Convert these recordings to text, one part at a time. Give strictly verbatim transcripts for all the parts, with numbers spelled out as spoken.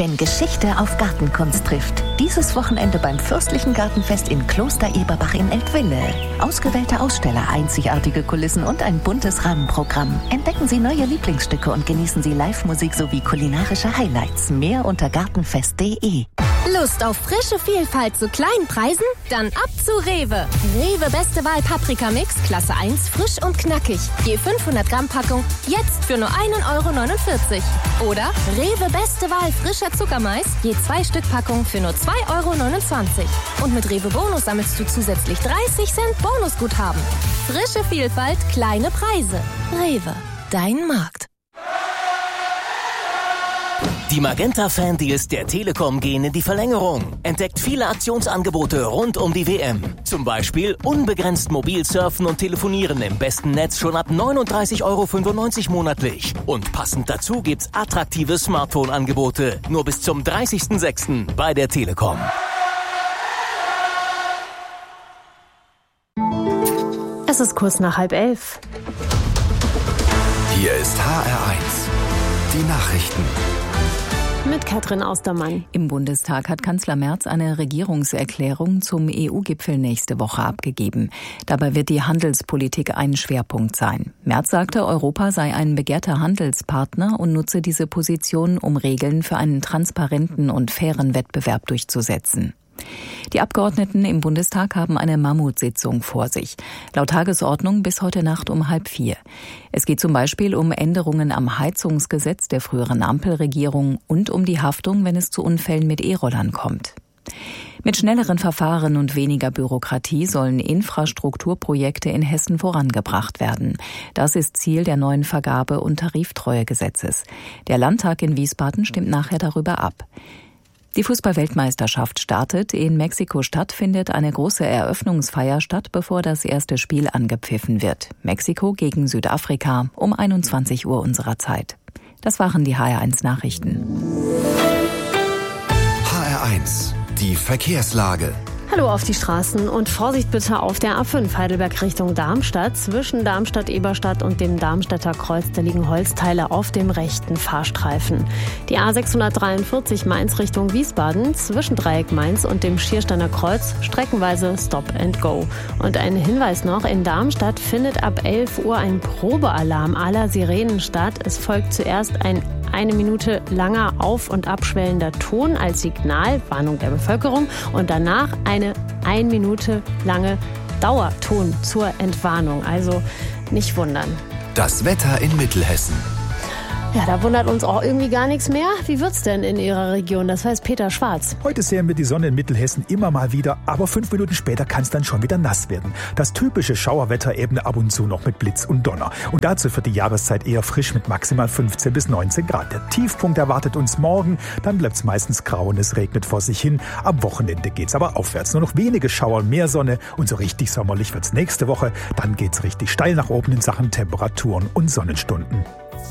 Wenn Geschichte auf Gartenkunst trifft. Dieses Wochenende beim Fürstlichen Gartenfest in Kloster Eberbach in Eltville. Ausgewählte Aussteller, einzigartige Kulissen und ein buntes Rahmenprogramm. Entdecken Sie neue Lieblingsstücke und genießen Sie Live-Musik sowie kulinarische Highlights. Mehr unter gartenfest punkt de. Lust auf frische Vielfalt zu kleinen Preisen? Dann ab zu Rewe. Rewe Beste Wahl Paprika-Mix, Klasse eins, frisch und knackig. Je fünfhundert Gramm Packung, jetzt für nur ein Euro neunundvierzig. Oder Rewe Beste Wahl frischer Zuckermais, je zwei Stück Packung für nur zwei Euro neunundzwanzig. Und mit Rewe Bonus sammelst du zusätzlich dreißig Cent Bonusguthaben. Frische Vielfalt, kleine Preise. Rewe, dein Markt. Die Magenta-Fan-Deals der Telekom gehen in die Verlängerung. Entdeckt viele Aktionsangebote rund um die W M. Zum Beispiel unbegrenzt mobil surfen und telefonieren im besten Netz schon ab neununddreißig Euro fünfundneunzig monatlich. Und passend dazu gibt's attraktive Smartphone-Angebote. Nur bis zum dreißigsten sechsten bei der Telekom. Es ist kurz nach halb elf. Hier ist H R eins. Die Nachrichten. Mit Katrin Austermann. Im Bundestag hat Kanzler Merz eine Regierungserklärung zum E U-Gipfel nächste Woche abgegeben. Dabei wird die Handelspolitik ein Schwerpunkt sein. Merz sagte, Europa sei ein begehrter Handelspartner und nutze diese Position, um Regeln für einen transparenten und fairen Wettbewerb durchzusetzen. Die Abgeordneten im Bundestag haben eine Mammutsitzung vor sich. Laut Tagesordnung bis heute Nacht um halb vier. Es geht zum Beispiel um Änderungen am Heizungsgesetz der früheren Ampelregierung und um die Haftung, wenn es zu Unfällen mit E-Rollern kommt. Mit schnelleren Verfahren und weniger Bürokratie sollen Infrastrukturprojekte in Hessen vorangebracht werden. Das ist Ziel der neuen Vergabe- und Tariftreuegesetzes. Der Landtag in Wiesbaden stimmt nachher darüber ab. Die Fußball-Weltmeisterschaft startet. In Mexiko-Stadt findet eine große Eröffnungsfeier statt, bevor das erste Spiel angepfiffen wird. Mexiko gegen Südafrika um einundzwanzig Uhr unserer Zeit. Das waren die H R eins Nachrichten. H R eins, die Verkehrslage. Hallo auf die Straßen und Vorsicht bitte auf der A fünf Heidelberg Richtung Darmstadt. Zwischen Darmstadt-Eberstadt und dem Darmstädter Kreuz, da liegen Holzteile auf dem rechten Fahrstreifen. Die A sechshundertdreiundvierzig Mainz Richtung Wiesbaden, zwischen Dreieck Mainz und dem Schiersteiner Kreuz, streckenweise Stop and Go. Und ein Hinweis noch, in Darmstadt findet ab elf Uhr ein Probealarm aller Sirenen statt. Es folgt zuerst ein eine Minute langer auf- und abschwellender Ton als Signalwarnung der Bevölkerung und danach eine ein Minute lange Dauerton zur Entwarnung. Also nicht wundern. Das Wetter in Mittelhessen. Ja, da wundert uns auch irgendwie gar nichts mehr. Wie wird's denn in Ihrer Region? Das weiß Peter Schwarz. Heute sehen wir die Sonne in Mittelhessen immer mal wieder, aber fünf Minuten später kann es dann schon wieder nass werden. Das typische Schauerwetter eben ab und zu noch mit Blitz und Donner. Und dazu wird die Jahreszeit eher frisch mit maximal fünfzehn bis neunzehn Grad. Der Tiefpunkt erwartet uns morgen, dann bleibt's meistens grau und es regnet vor sich hin. Am Wochenende geht's aber aufwärts. Nur noch wenige Schauer, mehr Sonne und so richtig sommerlich wird's nächste Woche. Dann geht's richtig steil nach oben in Sachen Temperaturen und Sonnenstunden.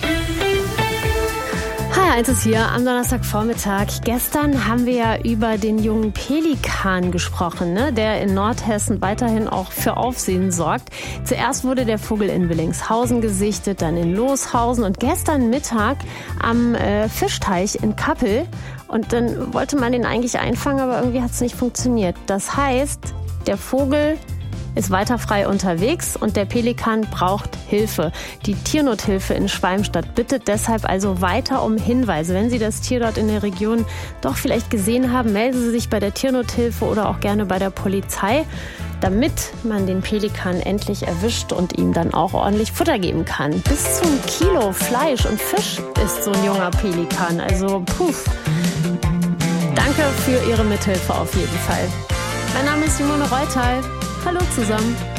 H R eins ist hier am Donnerstagvormittag. Gestern haben wir ja über den jungen Pelikan gesprochen, ne, der in Nordhessen weiterhin auch für Aufsehen sorgt. Zuerst wurde der Vogel in Willingshausen gesichtet, dann in Loshausen und gestern Mittag am äh, Fischteich in Kappel. Und dann wollte man den eigentlich einfangen, aber irgendwie hat es nicht funktioniert. Das heißt, der Vogel ist weiter frei unterwegs und der Pelikan braucht Hilfe. Die Tiernothilfe in Schwalmstadt bittet deshalb also weiter um Hinweise. Wenn Sie das Tier dort in der Region doch vielleicht gesehen haben, melden Sie sich bei der Tiernothilfe oder auch gerne bei der Polizei, damit man den Pelikan endlich erwischt und ihm dann auch ordentlich Futter geben kann. Bis zum Kilo Fleisch und Fisch ist so ein junger Pelikan. Also, puh. Danke für Ihre Mithilfe auf jeden Fall. Mein Name ist Simone Reutal. Hallo zusammen.